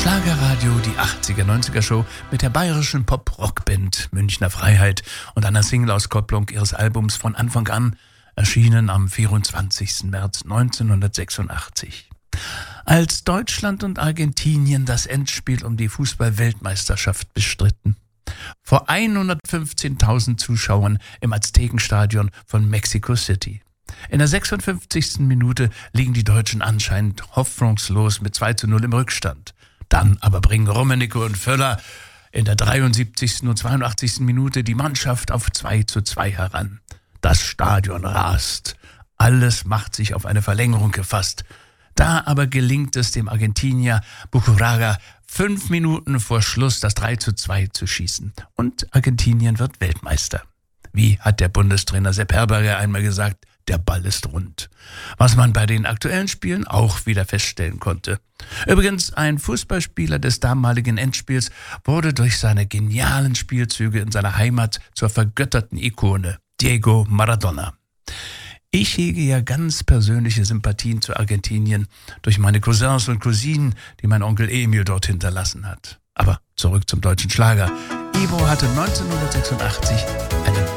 Schlagerradio, die 80er-90er-Show mit der bayerischen Pop-Rock-Band Münchner Freiheit und einer Single-Auskopplung ihres Albums von Anfang an, erschienen am 24. März 1986. Als Deutschland und Argentinien das Endspiel um die Fußball-Weltmeisterschaft bestritten. Vor 115.000 Zuschauern im Aztekenstadion von Mexico City. In der 56. Minute liegen die Deutschen anscheinend hoffnungslos mit 2:0 im Rückstand. Dann aber bringen Rummenigge und Völler in der 73. und 82. Minute die Mannschaft auf 2:2 heran. Das Stadion rast. Alles macht sich auf eine Verlängerung gefasst. Da aber gelingt es dem Argentinier Buchuraga 5 Minuten vor Schluss das 3:2 zu schießen. Und Argentinien wird Weltmeister. Wie hat der Bundestrainer Sepp Herberger einmal gesagt, der Ball ist rund. Was man bei den aktuellen Spielen auch wieder feststellen konnte. Übrigens, ein Fußballspieler des damaligen Endspiels wurde durch seine genialen Spielzüge in seiner Heimat zur vergötterten Ikone, Diego Maradona. Ich hege ja ganz persönliche Sympathien zu Argentinien durch meine Cousins und Cousinen, die mein Onkel Emil dort hinterlassen hat. Aber zurück zum deutschen Schlager. Ivo hatte 1986 einen